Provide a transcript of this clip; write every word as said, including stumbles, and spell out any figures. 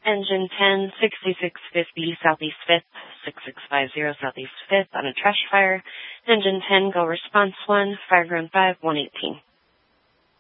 Engine ten, sixty-six fifty Southeast fifth, six six five zero Southeast fifth on a trash fire. Engine ten, go response one, fire ground five, one eighteen.